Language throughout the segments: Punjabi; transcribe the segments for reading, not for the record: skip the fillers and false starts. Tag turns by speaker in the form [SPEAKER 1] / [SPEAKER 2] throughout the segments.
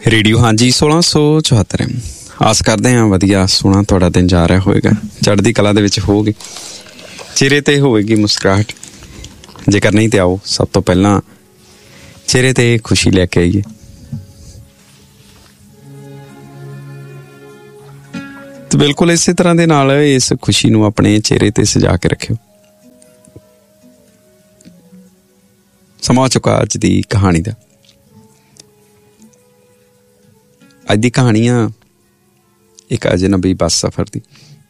[SPEAKER 1] ਰੇਡੀਓ ਹਾਂਜੀ 1674 ਆਸ ਕਰਦੇ ਹਾਂ ਵਧੀਆ ਸੋਹਣਾ ਤੁਹਾਡਾ ਦਿਨ ਜਾ ਰਿਹਾ ਹੋਵੇਗਾ, ਚੜ੍ਹਦੀ ਕਲਾ ਦੇ ਵਿੱਚ ਹੋਵੋਗੇ, ਚਿਹਰੇ ਤੇ ਹੋਵੇਗੀ ਮੁਸਕਰਾਹਟ। ਜੇਕਰ ਨਹੀਂ ਤੇ ਆਓ ਸਭ ਤੋਂ ਪਹਿਲਾਂ ਚਿਹਰੇ ਤੇ ਖੁਸ਼ੀ ਲੈ ਕੇ ਆਈਏ। ਤੇ ਬਿਲਕੁਲ ਇਸੇ ਤਰ੍ਹਾਂ ਦੇ ਨਾਲ ਇਸ ਖੁਸ਼ੀ ਨੂੰ ਆਪਣੇ ਚਿਹਰੇ ਤੇ ਸਜਾ ਕੇ ਰੱਖਿਓ। ਸਮਾਂ ਚੁੱਕਾ ਅੱਜ ਦੀ ਕਹਾਣੀ ਦਾ। ਅੱਜ ਦੀ ਕਹਾਣੀ ਆ ਇੱਕ ਅਜਨਬੀ ਬੱਸ ਸਫ਼ਰ ਦੀ।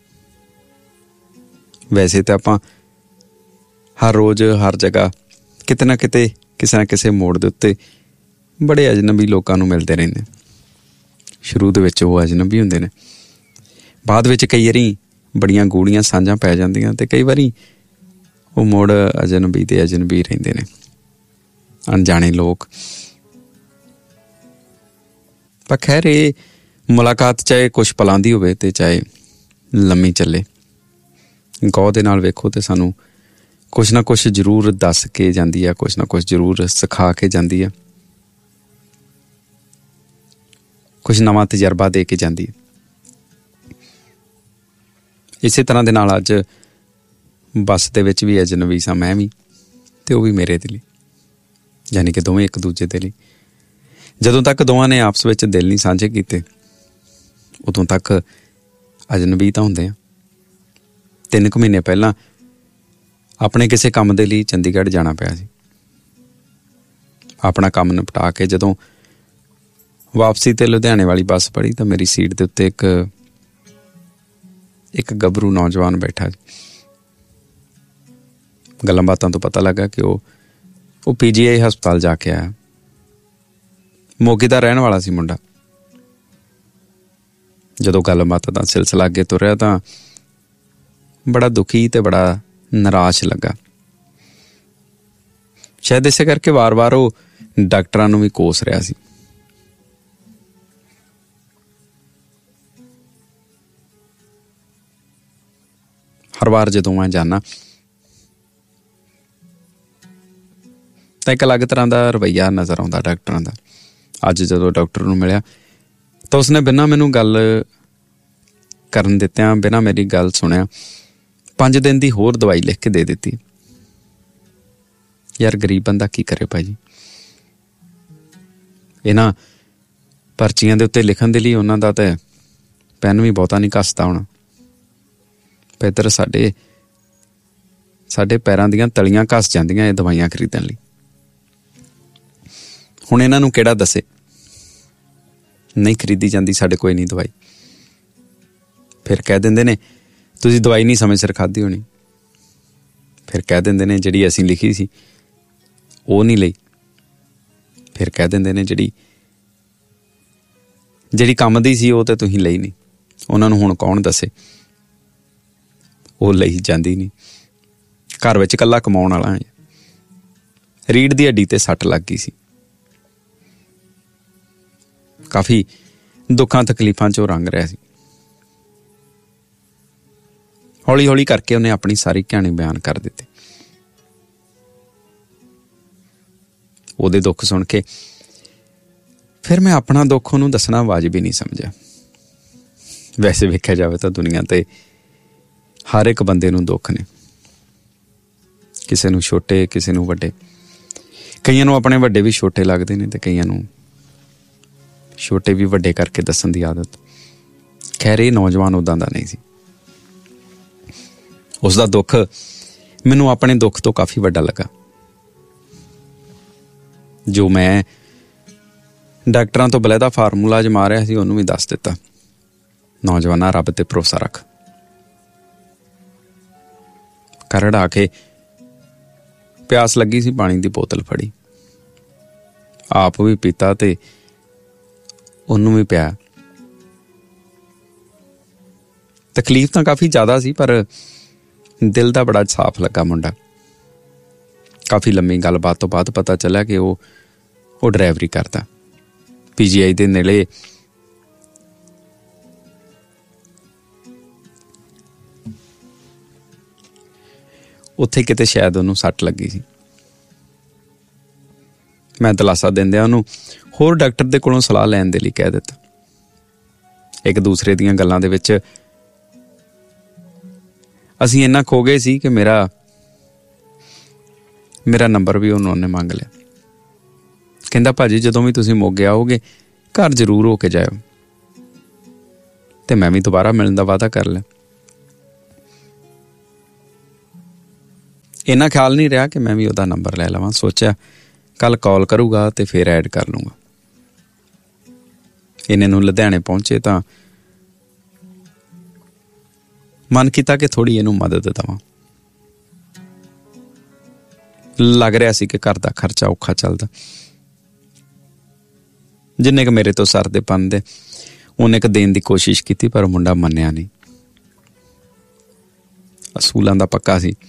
[SPEAKER 1] ਵੈਸੇ ਤਾਂ ਆਪਾਂ ਹਰ ਰੋਜ਼ ਹਰ ਜਗ੍ਹਾ ਕਿਤੇ ਨਾ ਕਿਤੇ ਕਿਸੇ ਨਾ ਕਿਸੇ ਮੋੜ ਦੇ ਉੱਤੇ ਬੜੇ ਅਜਨਬੀ ਲੋਕਾਂ ਨੂੰ ਮਿਲਦੇ ਰਹਿੰਦੇ। ਸ਼ੁਰੂ ਦੇ ਵਿੱਚ ਉਹ ਅਜਨਬੀ ਹੁੰਦੇ ਨੇ, ਬਾਅਦ ਵਿੱਚ ਕਈ ਵਾਰੀ ਬੜੀਆਂ ਗੂੜੀਆਂ ਸਾਂਝਾਂ ਪੈ ਜਾਂਦੀਆਂ ਤੇ ਕਈ ਵਾਰੀ ਉਹ ਮੁੜ ਅਜਨਬੀ ਤੇ ਅਜਨਬੀ ਰਹਿੰਦੇ ਨੇ, ਅਣਜਾਣੇ ਲੋਕ। ਪਰ ਖੈਰ ਇਹ ਮੁਲਾਕਾਤ ਚਾਹੇ ਕੁਛ ਪਲਾਂ ਦੀ ਹੋਵੇ ਤੇ ਚਾਹੇ ਲੰਮੀ ਚੱਲੇ, ਗੌਰ ਦੇ ਨਾਲ ਵੇਖੋ ਤੇ ਸਾਨੂੰ ਕੁਛ ਨਾ ਕੁਛ ਜ਼ਰੂਰ ਦੱਸ ਕੇ ਜਾਂਦੀ ਆ, ਕੁਛ ਨਾ ਕੁਛ ਜ਼ਰੂਰ ਸਿਖਾ ਕੇ ਜਾਂਦੀ ਆ, ਕੁਛ ਨਵਾਂ ਤਜਰਬਾ ਦੇ ਕੇ ਜਾਂਦੀ ਹੈ। ਇਸੇ ਤਰ੍ਹਾਂ ਦੇ ਨਾਲ ਅੱਜ ਬੱਸ ਦੇ ਵਿੱਚ ਵੀ ਅਜਨਬੀ ਸਾਂ ਮੈਂ ਵੀ, ਤੇ ਉਹ ਵੀ ਮੇਰੇ ਦੇ ਲਈ, ਯਾਨੀ ਕਿ ਦੋਵੇਂ ਇੱਕ ਦੂਜੇ ਦੇ ਲਈ। ਜਦੋਂ ਤੱਕ ਦੋਵਾਂ ਨੇ ਆਪਸ ਵਿੱਚ ਦਿਲ ਨਹੀਂ ਸਾਂਝੇ ਕੀਤੇ ਉਦੋਂ ਤੱਕ ਅਜਨਬੀ ਤਾਂ ਹੁੰਦੇ ਆ। 3 ਕੁ ਮਹੀਨੇ ਪਹਿਲਾਂ ਆਪਣੇ ਕਿਸੇ ਕੰਮ ਦੇ ਲਈ ਚੰਡੀਗੜ੍ਹ ਜਾਣਾ ਪਿਆ ਸੀ। ਆਪਣਾ ਕੰਮ ਨਿਪਟਾ ਕੇ ਜਦੋਂ ਵਾਪਸੀ ਤੇ ਲੁਧਿਆਣੇ ਵਾਲੀ ਬੱਸ ਫੜੀ ਤਾਂ ਮੇਰੀ ਸੀਟ ਦੇ ਉੱਤੇ ਇੱਕ ਗੱਭਰੂ ਨੌਜਵਾਨ ਬੈਠਾ। ਗੱਲਾਂ ਬਾਤਾਂ ਤੋਂ ਪਤਾ ਲੱਗਾ ਕਿ ਉਹ PGI ਹਸਪਤਾਲ ਜਾ ਕੇ ਆਇਆ। ਮੋਗੇ ਦਾ ਰਹਿਣ ਵਾਲਾ ਸੀ ਮੁੰਡਾ। ਜਦੋਂ ਗੱਲਬਾਤ ਦਾ ਸਿਲਸਿਲਾ ਅੱਗੇ ਤੁਰਿਆ ਤਾਂ ਬੜਾ ਦੁਖੀ ਤੇ ਬੜਾ ਨਿਰਾਸ਼ ਲੱਗਾ। ਸ਼ਾਇਦ ਇਸੇ ਕਰਕੇ ਵਾਰ-ਵਾਰ ਉਹ ਡਾਕਟਰਾਂ ਨੂੰ ਵੀ ਕੋਸ ਰਿਹਾ ਸੀ। ਹਰ ਵਾਰ ਜਦੋਂ ਮੈਂ ਜਾਂਦਾ ਤਾਂ ਇੱਕ ਅਲੱਗ ਤਰ੍ਹਾਂ ਦਾ ਰਵੱਈਆ ਨਜ਼ਰ ਆਉਂਦਾ ਡਾਕਟਰਾਂ ਦਾ। ਅੱਜ ਜਦੋਂ ਡਾਕਟਰ ਨੂੰ ਮਿਲਿਆ ਤਾਂ ਉਸਨੇ ਬਿਨਾਂ ਮੈਨੂੰ ਗੱਲ ਕਰਨ ਦਿੱਤਿਆਂ, ਬਿਨਾਂ ਮੇਰੀ ਗੱਲ ਸੁਣਿਆ 5 ਦਿਨ ਦੀ ਹੋਰ ਦਵਾਈ ਲਿਖ ਕੇ ਦੇ ਦਿੱਤੀ। ਯਾਰ ਗਰੀਬ ਬੰਦਾ ਕੀ ਕਰੇ ਭਾਜੀ। ਇਹਨਾਂ ਪਰਚੀਆਂ ਦੇ ਉੱਤੇ ਲਿਖਣ ਦੇ ਲਈ ਉਹਨਾਂ ਦਾ ਤਾਂ ਪੈਨ ਵੀ ਬਹੁਤਾ ਨਹੀਂ ਘੱਸਦਾ ਹੋਣਾ। ਇੱਧਰ ਸਾਡੇ ਪੈਰਾਂ ਦੀਆਂ ਤਲੀਆਂ ਘਸ ਜਾਂਦੀਆਂ ਇਹ ਦਵਾਈਆਂ ਖਰੀਦਣ ਲਈ। ਹੁਣ ਇਹਨਾਂ ਨੂੰ ਕਿਹੜਾ ਦੱਸੇ, ਨਹੀਂ ਖਰੀਦੀ ਜਾਂਦੀ ਸਾਡੇ ਕੋਈ ਨਹੀਂ ਦਵਾਈ। ਫਿਰ ਕਹਿ ਦਿੰਦੇ ਨੇ ਤੁਸੀਂ ਦਵਾਈ ਨਹੀਂ ਸਮੇਂ ਸਿਰ ਖਾਧੀ ਹੋਣੀ। ਫਿਰ ਕਹਿ ਦਿੰਦੇ ਨੇ ਜਿਹੜੀ ਅਸੀਂ ਲਿਖੀ ਸੀ ਉਹ ਨਹੀਂ ਲਈ। ਫਿਰ ਕਹਿ ਦਿੰਦੇ ਨੇ ਜਿਹੜੀ ਕੰਮ ਦੀ ਸੀ ਉਹ ਤਾਂ ਤੁਸੀਂ ਲਈ ਨਹੀਂ। ਉਹਨਾਂ ਨੂੰ ਹੁਣ ਕੌਣ ਦੱਸੇ, ਉਹ ਲਈ ਜਾਂਦੀ ਨਹੀਂ। ਘਰ ਵਿੱਚ ਇਕੱਲਾ ਕਮਾਉਣ ਵਾਲਾ ਹੈ। ਰੀੜ੍ਹ ਦੀ ਹੱਡੀ ਤੇ ਸੱਟ ਲੱਗ ਗਈ ਸੀ। ਕਾਫੀ ਦੁੱਖਾਂ ਤਕਲੀਫਾਂ 'ਚ ਉਹ ਰੰਗ ਰਿਹਾ ਸੀ। ਹੌਲੀ ਹੌਲੀ ਕਰਕੇ ਉਹਨੇ ਆਪਣੀ ਸਾਰੀ ਕਹਾਣੀ ਬਿਆਨ ਕਰ ਦਿੱਤੀ। ਉਹਦੇ ਦੁੱਖ ਸੁਣ ਕੇ ਫਿਰ ਮੈਂ ਆਪਣਾ ਦੁੱਖ ਉਹਨੂੰ ਦੱਸਣਾ ਵਾਜਬ ਹੀ ਨਹੀਂ ਸਮਝਿਆ। ਵੈਸੇ ਵੇਖਿਆ ਜਾਵੇ ਤਾਂ ਦੁਨੀਆ ਤੇ ਹਰ ਇੱਕ ਬੰਦੇ ਨੂੰ ਦੁੱਖ ਨੇ, ਕਿਸੇ ਨੂੰ ਛੋਟੇ ਕਿਸੇ ਨੂੰ ਵੱਡੇ। ਕਈਆਂ ਨੂੰ ਆਪਣੇ ਵੱਡੇ ਵੀ ਛੋਟੇ ਲੱਗਦੇ ਨੇ ਤੇ ਕਈਆਂ ਨੂੰ ਛੋਟੇ ਵੀ ਵੱਡੇ ਕਰਕੇ ਦੱਸਣ ਦੀ ਆਦਤ। ਖੈਰ ਇਹ ਨੌਜਵਾਨ ਉੱਦਾਂ ਦਾ ਨਹੀਂ ਸੀ। ਉਸਦਾ ਦੁੱਖ ਮੈਨੂੰ ਆਪਣੇ ਦੁੱਖ ਤੋਂ ਕਾਫੀ ਵੱਡਾ ਲੱਗਾ। ਜੋ ਮੈਂ ਡਾਕਟਰਾਂ ਤੋਂ ਬਲੈਦਾ ਫਾਰਮੂਲਾ ਜਮਾ ਰਿਹਾ ਸੀ ਉਹਨੂੰ ਵੀ ਦੱਸ ਦਿੱਤਾ। ਨੌਜਵਾਨਾਂ ਰੱਬ ਤੇ ਭਰੋਸਾ ਰੱਖ। ਘਰ ਆ ਕੇ ਪਿਆਸ ਲੱਗੀ ਸੀ, ਪਾਣੀ ਦੀ ਬੋਤਲ ਫੜੀ, ਆਪ ਵੀ ਪੀਤਾ ਤੇ ਉਹਨੂੰ ਵੀ ਪਿਆ। ਤਕਲੀਫ ਤਾਂ ਕਾਫੀ ਜ਼ਿਆਦਾ ਸੀ ਪਰ ਦਿਲ ਦਾ ਬੜਾ ਸਾਫ਼ ਲੱਗਾ ਮੁੰਡਾ। ਕਾਫੀ ਲੰਮੀ ਗੱਲਬਾਤ ਤੋਂ ਬਾਅਦ ਪਤਾ ਚੱਲਿਆ ਕਿ ਉਹ ਡਰਾਈਵਰੀ ਕਰਦਾ। PGI ਦੇ ਨੇੜੇ ਉੱਥੇ ਕਿਤੇ ਸ਼ਾਇਦ ਉਹਨੂੰ ਸੱਟ ਲੱਗੀ ਸੀ। ਮੈਂ ਦਿਲਾਸਾ ਦਿੰਦਿਆਂ ਉਹਨੂੰ ਹੋਰ ਡਾਕਟਰ ਦੇ ਕੋਲੋਂ ਸਲਾਹ ਲੈਣ ਦੇ ਲਈ ਕਹਿ ਦਿੱਤਾ। ਇੱਕ ਦੂਸਰੇ ਦੀਆਂ ਗੱਲਾਂ ਦੇ ਵਿੱਚ ਅਸੀਂ ਇੰਨਾ ਖੋ ਗਏ ਸੀ ਕਿ ਮੇਰਾ ਨੰਬਰ ਵੀ ਉਹਨੇ ਮੰਗ ਲਿਆ। ਕਹਿੰਦਾ ਭਾਜੀ ਜਦੋਂ ਵੀ ਤੁਸੀਂ ਮੋਗੇ ਆਓਗੇ ਘਰ ਜ਼ਰੂਰ ਹੋ ਕੇ ਜਾਇਓ। ਤੇ ਮੈਂ ਵੀ ਦੁਬਾਰਾ ਮਿਲਣ ਦਾ ਵਾਅਦਾ ਕਰ ਲਿਆ। ਇੰਨਾ ਖਿਆਲ ਨਹੀਂ ਰਿਹਾ ਕਿ ਮੈਂ ਵੀ ਉਹਦਾ ਨੰਬਰ ਲੈ ਲਵਾਂ। ਸੋਚਿਆ ਕੱਲ ਕਾਲ ਕਰੂਗਾ ਤੇ ਫਿਰ ਐਡ ਕਰ ਲੂੰਗਾ। ਇੰਨੇ ਨੂੰ ਲੁਧਿਆਣੇ ਪਹੁੰਚੇ ਤਾਂ ਮਨ ਕੀਤਾ ਕਿ ਥੋੜ੍ਹੀ ਇਹਨੂੰ ਮਦਦ ਦੇਵਾਂ। ਲੱਗ ਰਿਹਾ ਸੀ ਕਿ ਘਰ ਦਾ ਖਰਚਾ ਔਖਾ ਚੱਲਦਾ। ਜਿੰਨੇ ਕੁ ਮੇਰੇ ਤੋਂ ਸਰਦੇ ਪੰਦੇ ਉਹਨੇ ਕੁ ਦੇਣ ਦੀ ਕੋਸ਼ਿਸ਼ ਕੀਤੀ, ਪਰ ਮੁੰਡਾ ਮੰਨਿਆ ਨਹੀਂ। ਅਸੂਲਾਂ ਦਾ ਪੱਕਾ ਸੀ।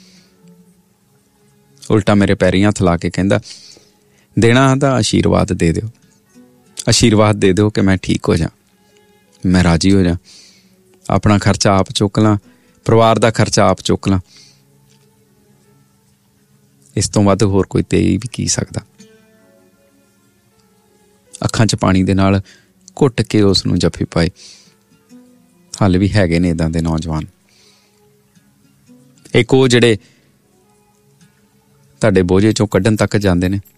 [SPEAKER 1] ਉਲਟਾ ਮੇਰੇ ਪੈਰੀਂ ਹੱਥ ਲਾ ਕੇ ਕਹਿੰਦਾ ਦੇਣਾ ਤਾਂ ਆਸ਼ੀਰਵਾਦ ਦੇ ਦਿਓ, ਆਸ਼ੀਰਵਾਦ ਦੇ ਦਿਓ ਕਿ ਮੈਂ ਠੀਕ ਹੋ ਜਾ, ਮੈਂ ਰਾਜੀ ਹੋ ਜਾ, ਆਪਣਾ ਖਰਚਾ ਆਪ ਚੁੱਕ ਲਾਂ, ਪਰਿਵਾਰ ਦਾ ਖਰਚਾ ਆਪ ਚੁੱਕ ਲਾਂ। ਇਸ ਤੋਂ ਵੱਧ ਹੋਰ ਕੋਈ ਦੇ ਵੀ ਕੀ ਸਕਦਾ। ਅੱਖਾਂ 'ਚ ਪਾਣੀ ਦੇ ਨਾਲ ਘੁੱਟ ਕੇ ਉਸ ਨੂੰ ਜੱਫੀ ਪਾਏ। ਹਾਲੇ ਵੀ ਹੈਗੇ ਨੇ ਇੱਦਾਂ ਦੇ ਨੌਜਵਾਨ। ਇੱਕ ਉਹ ਜਿਹੜੇ ਤੁਹਾਡੇ ਬੋਝੇ 'ਚੋਂ ਕੱਢਣ ਤੱਕ ਜਾਂਦੇ ਨੇ,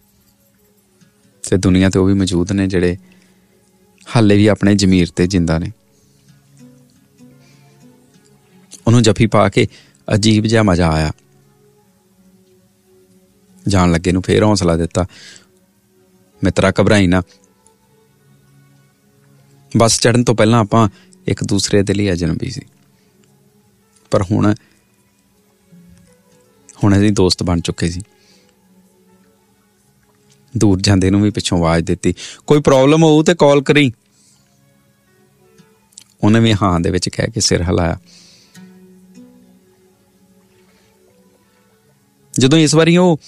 [SPEAKER 1] ਤੇ ਦੁਨੀਆ ਤੇ ਉਹ ਵੀ ਮੌਜੂਦ ਨੇ ਜਿਹੜੇ ਹਾਲੇ ਵੀ ਆਪਣੇ ਜ਼ਮੀਰ ਤੇ ਜਿੰਦਾ ਨੇ। ਉਹਨੂੰ ਜੱਫੀ ਪਾ ਕੇ ਅਜੀਬ ਜਿਹਾ ਮਜ਼ਾ ਆਇਆ। ਜਾਣ ਲੱਗੇ ਨੂੰ ਫੇਰ ਹੌਸਲਾ ਦਿੱਤਾ, ਮਿੱਤਰਾ ਘਬਰਾਈ ਨਾ, ਬੱਸ ਚੜ੍ਹਨ ਤੋਂ ਪਹਿਲਾਂ ਆਪਾਂ ਇੱਕ ਦੂਸਰੇ ਦੇ ਲਈ ਅਜਨਬੀ ਸੀ, ਪਰ ਹੁਣ ਅਸੀਂ ਦੋਸਤ ਬਣ ਚੁੱਕੇ ਸੀ। ਦੂਰ ਜਾਂਦੇ ਨੂੰ ਵੀ ਪਿੱਛੋਂ ਆਵਾਜ਼ ਦਿੱਤੀ, ਕੋਈ ਪ੍ਰੋਬਲਮ ਹੋਊ ਤੇ ਕਾਲ ਕਰੀ। ਉਹਨੇ ਵੀ ਹਾਂ ਦੇ ਵਿੱਚ ਕਹਿ ਕੇ ਸਿਰ ਹਿਲਾਇਆ। ਜਦੋਂ ਇਸ ਵਾਰੀ ਉਹ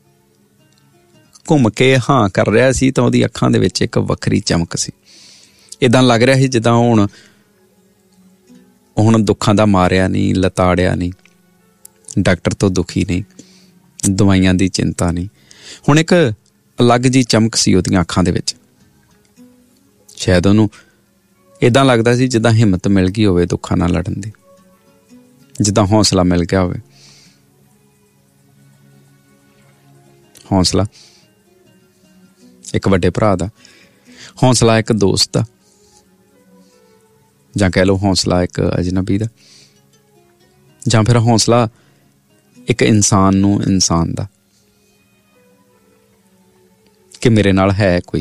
[SPEAKER 1] ਘੁੰਮ ਕੇ ਹਾਂ ਕਰ ਰਿਹਾ ਸੀ ਤਾਂ ਉਹਦੀ ਅੱਖਾਂ ਦੇ ਵਿੱਚ ਇੱਕ ਵੱਖਰੀ ਚਮਕ ਸੀ। ਏਦਾਂ ਲੱਗ ਰਿਹਾ ਸੀ ਜਿੱਦਾਂ ਹੁਣ ਦੁੱਖਾਂ ਦਾ ਮਾਰਿਆ ਨਹੀਂ, ਲਤਾੜਿਆ ਨਹੀਂ, ਡਾਕਟਰ ਤੋਂ ਦੁਖੀ ਨਹੀਂ, ਦਵਾਈਆਂ ਦੀ ਚਿੰਤਾ ਨਹੀਂ। ਹੁਣ ਇੱਕ ਅਲੱਗ ਜਿਹੀ ਚਮਕ ਸੀ ਉਹਦੀਆਂ ਅੱਖਾਂ ਦੇ ਵਿੱਚ। ਸ਼ਾਇਦ ਉਹਨੂੰ ਏਦਾਂ ਲੱਗਦਾ ਸੀ ਜਿੱਦਾਂ ਹਿੰਮਤ ਮਿਲ ਗਈ ਹੋਵੇ ਦੁੱਖਾਂ ਨਾਲ ਲੜਨ ਦੀ, ਜਿੱਦਾਂ ਹੌਸਲਾ ਮਿਲ ਗਿਆ ਹੋਵੇ। ਹੌਸਲਾ ਇੱਕ ਵੱਡੇ ਭਰਾ ਦਾ, ਹੌਸਲਾ ਇੱਕ ਦੋਸਤ ਦਾ, ਜਾਂ ਕਹਿ ਲਓ ਹੌਸਲਾ ਇੱਕ ਅਜਨਬੀ ਦਾ, ਜਾਂ ਫਿਰ ਹੌਸਲਾ ਇੱਕ ਇਨਸਾਨ ਨੂੰ ਇਨਸਾਨ ਦਾ, ਕਿ ਮੇਰੇ ਨਾਲ ਹੈ ਕੋਈ।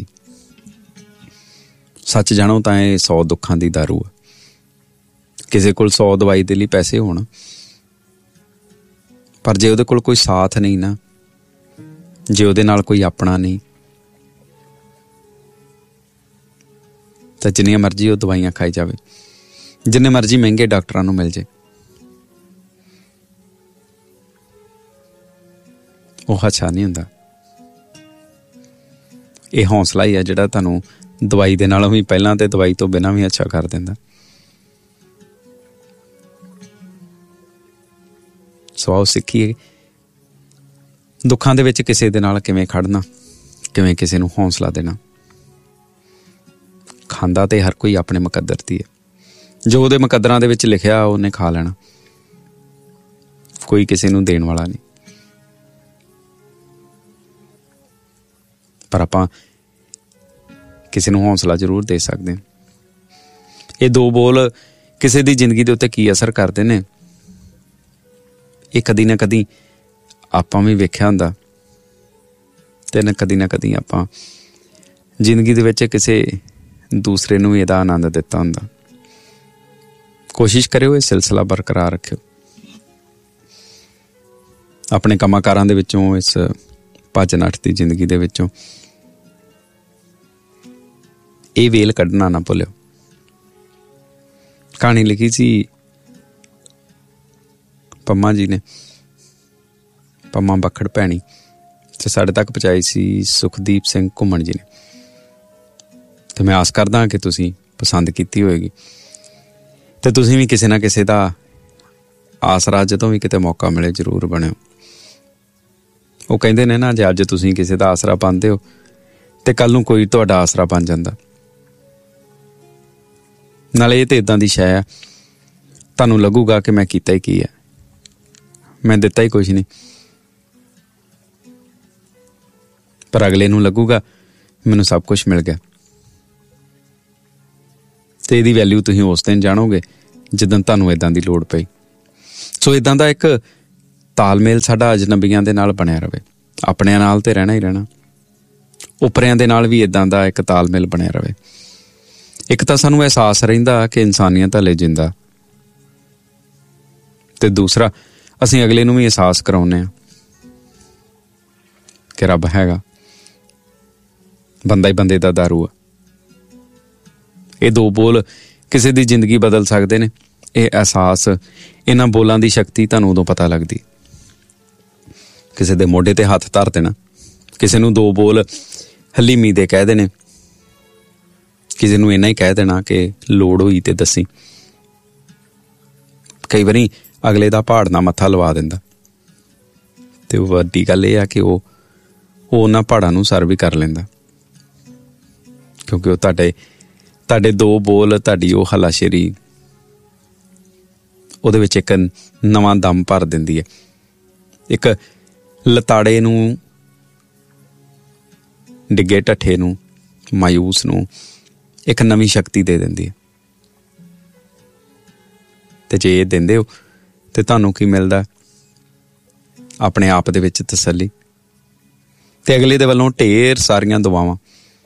[SPEAKER 1] ਸੱਚ ਜਾਣੋ ਤਾਂ ਇਹ 100 ਦੁੱਖਾਂ ਦੀ ਦਾਰੂ ਆ। ਕਿਸੇ ਕੋਲ 100 ਦਵਾਈ ਦੇ ਲਈ ਪੈਸੇ ਹੋਣ, ਪਰ ਜੇ ਉਹਦੇ ਕੋਲ ਕੋਈ ਸਾਥ ਨਹੀਂ ਨਾ, ਜੇ ਉਹਦੇ ਨਾਲ ਕੋਈ ਆਪਣਾ ਨਹੀਂ, ਤਾਂ ਜਿੰਨੀਆਂ ਮਰਜ਼ੀ ਉਹ ਦਵਾਈਆਂ ਖਾਈ ਜਾਵੇ, ਜਿੰਨੇ ਮਰਜ਼ੀ ਮਹਿੰਗੇ ਡਾਕਟਰਾਂ ਨੂੰ ਮਿਲ ਜੇ, ਉਹ ਅੱਛਾ ਨਹੀਂ ਹੁੰਦਾ। ਇਹ ਹੌਸਲਾ ਹੀ ਆ ਜਿਹੜਾ ਤੁਹਾਨੂੰ ਦਵਾਈ ਦੇ ਨਾਲੋਂ ਵੀ ਪਹਿਲਾਂ ਤੇ ਦਵਾਈ ਤੋਂ ਬਿਨਾਂ ਵੀ ਅੱਛਾ ਕਰ ਦਿੰਦਾ। ਸੋ ਆਓ ਸਿੱਖੀਏ ਦੁੱਖਾਂ ਦੇ ਵਿੱਚ ਕਿਸੇ ਦੇ ਨਾਲ ਕਿਵੇਂ ਖੜਨਾ, ਕਿਵੇਂ ਕਿਸੇ ਨੂੰ ਹੌਸਲਾ ਦੇਣਾ। ਖਾਂਦਾ ਤੇ ਹਰ ਕੋਈ ਆਪਣੇ ਮੁਕੱਦਰ ਦੀ ਹੈ। ਜੋ ਉਹਦੇ ਮੁਕੱਦਰਾਂ ਦੇ ਵਿੱਚ ਲਿਖਿਆ ਉਹਨੇ ਖਾ ਲੈਣਾ। ਕੋਈ ਕਿਸੇ ਨੂੰ ਦੇਣ ਵਾਲਾ ਨਹੀਂ। ਪਰ ਆਪਾਂ ਕਿਸੇ ਨੂੰ ਹੌਸਲਾ ਜ਼ਰੂਰ ਦੇ ਸਕਦੇ ਹਾਂ। ਇਹ ਦੋ ਬੋਲ ਕਿਸੇ ਦੀ ਜ਼ਿੰਦਗੀ ਦੇ ਉੱਤੇ ਕੀ ਅਸਰ ਕਰਦੇ ਨੇ, ਇਹ ਕਦੀ ਨਾ ਕਦੀ ਆਪਾਂ ਵੀ ਵੇਖਿਆ ਹੁੰਦਾ, ਤੇ ਕਦੀ ਨਾ ਕਦੀ ਆਪਾਂ ਜ਼ਿੰਦਗੀ ਦੇ ਵਿੱਚ ਕਿਸੇ ਦੂਸਰੇ ਨੂੰ ਵੀ ਇਹਦਾ ਆਨੰਦ ਦਿੱਤਾ ਹੁੰਦਾ। ਕੋਸ਼ਿਸ਼ ਕਰਿਓ ਇਹ ਸਿਲਸਿਲਾ ਬਰਕਰਾਰ ਰੱਖਿਓ। ਆਪਣੇ ਕੰਮਾਂ ਕਾਰਾਂ ਦੇ ਵਿੱਚੋਂ, ਇਸ ਭੱਜ ਨੱਠ ਦੀ ਜ਼ਿੰਦਗੀ ਦੇ ਵਿੱਚੋਂ ਇਹ ਵੇਲ ਕੱਢਣਾ ਨਾ ਭੁੱਲਿਓ। ਕਹਾਣੀ ਲਿਖੀ ਸੀ ਪੰਮਾ ਜੀ ਨੇ, ਪੰਮਾ ਬੱਖੜ ਭੈਣੀ, ਤੇ ਸਾਡੇ ਤੱਕ ਪਹੁੰਚਾਈ ਸੀ ਸੁਖਦੀਪ ਸਿੰਘ ਘੁੰਮਣ ਜੀ ਨੇ। ਤੇ ਮੈਂ ਆਸ ਕਰਦਾ ਕਿ ਤੁਸੀਂ ਪਸੰਦ ਕੀਤੀ ਹੋਏਗੀ, ਤੇ ਤੁਸੀਂ ਵੀ ਕਿਸੇ ਨਾ ਕਿਸੇ ਦਾ ਆਸਰਾ ਜਦੋਂ ਵੀ ਕਿਤੇ ਮੌਕਾ ਮਿਲੇ ਜ਼ਰੂਰ ਬਣਿਓ। ਉਹ ਕਹਿੰਦੇ ਨੇ ਨਾ, ਜੇ ਅੱਜ ਤੁਸੀਂ ਕਿਸੇ ਦਾ ਆਸਰਾ ਬਣਦੇ ਹੋ ਤੇ ਕੱਲ ਨੂੰ ਕੋਈ ਤੁਹਾਡਾ ਆਸਰਾ ਬਣ ਜਾਂਦਾ। ਨਾਲੇ ਇਹ ਤੇ ਇੱਦਾਂ ਦੀ ਸ਼ੈ ਆ, ਤੁਹਾਨੂੰ ਲੱਗੂਗਾ ਕਿ ਮੈਂ ਕੀਤਾ ਹੀ ਕੀ ਹੈ, ਮੈਂ ਦਿੱਤਾ ਹੀ ਕੁਛ ਨਹੀਂ, ਪਰ ਅਗਲੇ ਨੂੰ ਲੱਗੂਗਾ ਮੈਨੂੰ ਸਭ ਕੁਛ ਮਿਲ ਗਿਆ। ਤੇ ਇਹਦੀ ਵੈਲਿਊ ਤੁਸੀਂ ਉਸ ਦਿਨ ਜਾਣੋਗੇ ਜਿੱਦਣ ਤੁਹਾਨੂੰ ਇੱਦਾਂ ਦੀ ਲੋੜ ਪਈ। ਸੋ ਇੱਦਾਂ ਦਾ ਇੱਕ ਤਾਲਮੇਲ ਸਾਡਾ ਅਜਨਬੀਆਂ ਦੇ ਨਾਲ ਬਣਿਆ ਰਹੇ, ਆਪਣਿਆਂ ਨਾਲ ਤੇ ਰਹਿਣਾ ਹੀ ਰਹਿਣਾ, ਉਪਰਿਆਂ ਦੇ ਨਾਲ ਵੀ ਇੱਦਾਂ ਦਾ ਇੱਕ ਤਾਲਮੇਲ ਬਣਿਆ ਰਹੇ। ਇੱਕ ਤਾਂ ਸਾਨੂੰ ਅਹਿਸਾਸ ਰਹਿੰਦਾ ਕਿ ਇਨਸਾਨੀਅਤ ਹਲੇ ਜਿੰਦਾ, ਤੇ ਦੂਸਰਾ ਅਸੀਂ ਅਗਲੇ ਨੂੰ ਵੀ ਅਹਿਸਾਸ ਕਰਾਉਂਦੇ ਹਾਂ ਕਿ ਰੱਬ ਹੈਗਾ, ਬੰਦਾ ਹੀ ਬੰਦੇ ਦਾ ਦਾਰੂ ਆ। ਇਹ ਦੋ ਬੋਲ ਕਿਸੇ ਦੀ ਜ਼ਿੰਦਗੀ ਬਦਲ ਸਕਦੇ ਨੇ। ਇਹ ਅਹਿਸਾਸ, ਇਹਨਾਂ ਬੋਲਾਂ ਦੀ ਸ਼ਕਤੀ ਤੁਹਾਨੂੰ ਉਦੋਂ ਪਤਾ ਲੱਗਦੀ। ਕਿਸੇ ਦੇ ਮੋਢੇ ਤੇ ਹੱਥ ਧਰ ਦੇਣਾ, ਕਿਸੇ ਨੂੰ ਦੋ ਬੋਲ ਹਲੀਮੀ ਦੇ ਕਹਿ ਦੇਣੇ, ਕਿਸੇ ਨੂੰ ਇੰਨਾ ਹੀ ਕਹਿ ਦੇਣਾ ਕਿ ਲੋੜ ਹੋਈ ਤੇ ਦੱਸੀ। ਕਈ ਵਾਰੀ ਅਗਲੇ ਦਾ ਪਹਾੜ ਨਾਲ ਮੱਥਾ ਲਵਾ ਦਿੰਦਾ, ਤੇ ਵੱਡੀ ਗੱਲ ਇਹ ਆ ਕਿ ਉਹ ਉਹਨਾਂ ਪਹਾੜਾਂ ਨੂੰ ਸਰ ਵੀ ਕਰ ਲੈਂਦਾ, ਕਿਉਂਕਿ ਉਹ ਤੁਹਾਡੇ ਦੋ ਬੋਲ, ਤੁਹਾਡੀ ਉਹ ਹਲਾਸ਼ੇਰੀ ਉਹਦੇ ਵਿੱਚ ਇੱਕ ਨਵਾਂ ਦਮ ਭਰ ਦਿੰਦੀ ਹੈ। ਇੱਕ ਲਤਾੜੇ ਨੂੰ, ਡਿੱਗੇ ਢੱਠੇ ਨੂੰ, ਮਾਯੂਸ ਨੂੰ ਇੱਕ ਨਵੀਂ ਸ਼ਕਤੀ ਦੇ ਦਿੰਦੀ ਹੈ। ਤੇ ਜੇ ਇਹ ਦਿੰਦੇ ਹੋ ਤੇ ਤੁਹਾਨੂੰ ਕੀ ਮਿਲਦਾ? ਆਪਣੇ ਆਪ ਦੇ ਵਿੱਚ ਤਸੱਲੀ, ਤੇ ਅਗਲੇ ਦੇ ਵੱਲੋਂ ਢੇਰ ਸਾਰੀਆਂ ਦੁਆਵਾਂ।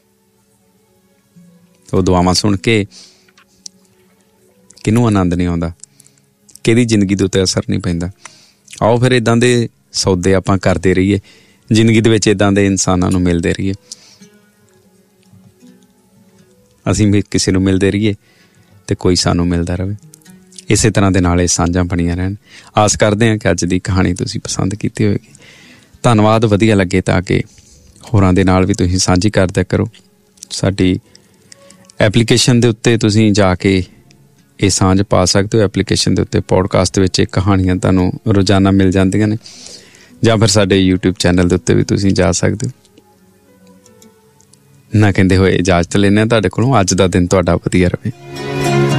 [SPEAKER 1] ਉਹ ਦੁਆਵਾਂ ਸੁਣ ਕੇ ਕਿਹਨੂੰ ਆਨੰਦ ਨਹੀਂ ਆਉਂਦਾ, ਕਿਹਦੀ ਜ਼ਿੰਦਗੀ ਦੇ ਉੱਤੇ ਅਸਰ ਨਹੀਂ ਪੈਂਦਾ। ਆਓ ਫਿਰ ਇੱਦਾਂ ਦੇ ਸੌਦੇ ਆਪਾਂ ਕਰਦੇ ਰਹੀਏ, ਜ਼ਿੰਦਗੀ ਦੇ ਵਿੱਚ ਇੱਦਾਂ ਦੇ ਇਨਸਾਨਾਂ ਨੂੰ ਮਿਲਦੇ ਰਹੀਏ, ਅਸੀਂ ਵੀ ਕਿਸੇ ਨੂੰ ਮਿਲਦੇ ਰਹੀਏ ਤੇ ਕੋਈ ਸਾਨੂੰ ਮਿਲਦਾ ਰਹੇ। ਇਸੇ ਤਰ੍ਹਾਂ ਦੇ ਨਾਲ ਇਹ ਸਾਂਝਾਂ ਬਣੀਆਂ ਰਹਿਣ। ਆਸ ਕਰਦੇ ਹਾਂ ਕਿ ਅੱਜ ਦੀ ਕਹਾਣੀ ਤੁਸੀਂ ਪਸੰਦ ਕੀਤੀ ਹੋਵੇਗੀ। ਧੰਨਵਾਦ। ਵਧੀਆ ਲੱਗੇ ਤਾਂ ਕਿ ਹੋਰਾਂ ਦੇ ਨਾਲ ਵੀ ਤੁਸੀਂ ਸਾਂਝੀ ਕਰਦਿਆ ਕਰੋ। ਸਾਡੀ ਐਪਲੀਕੇਸ਼ਨ ਦੇ ਉੱਤੇ ਤੁਸੀਂ ਜਾ ਕੇ ਇਹ ਸਾਂਝ ਪਾ ਸਕਦੇ ਹੋ। ਐਪਲੀਕੇਸ਼ਨ ਦੇ ਉੱਤੇ ਪੋਡਕਾਸਟ ਵਿੱਚ ਇਹ ਕਹਾਣੀਆਂ ਤੁਹਾਨੂੰ ਰੋਜ਼ਾਨਾ ਮਿਲ ਜਾਂਦੀਆਂ ਨੇ, ਜਾਂ ਫਿਰ ਸਾਡੇ YouTube ਚੈਨਲ ਦੇ ਉੱਤੇ ਵੀ ਤੁਸੀਂ ਜਾ ਸਕਦੇ ਹੋ। ਨਾ ਕਹਿੰਦੇ ਹੋਏ ਇਜਾਜ਼ਤ ਲੈਂਦੇ ਹਾਂ ਤੁਹਾਡੇ ਕੋਲੋਂ। ਅੱਜ ਦਾ ਦਿਨ ਤੁਹਾਡਾ ਵਧੀਆ ਰਹੇ।